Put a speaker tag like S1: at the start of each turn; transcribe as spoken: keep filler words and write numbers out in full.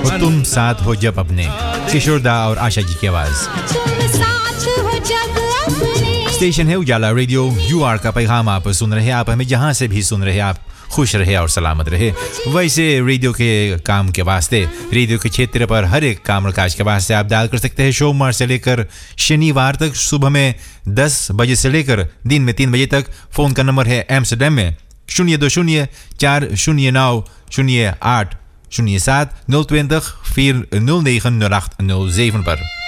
S1: और तुम साथ हो जब अपने, किशोरदा और आशा जी की आवाज। स्टेशन है उजाला रेडियो, यू आर का पैगाम आप सुन रहे हैं। आप हमें जहां से भी सुन रहे हैं, आप खुश रहे और सलामत रहे। वैसे रेडियो के काम के वास्ते, रेडियो के क्षेत्र पर हर एक काम काज के वास्ते आप डायल कर सकते हैं सोमवार से लेकर शनिवार तक सुबह में दस बजे से लेकर दिन में तीन बजे तक। फ़ोन का नंबर है एम्स्टरडम में शून्य दो शून्य चार शून्य नौ शून्य आठ शून्य सात नौ twintig vier nul negen nul acht nul zeven पर।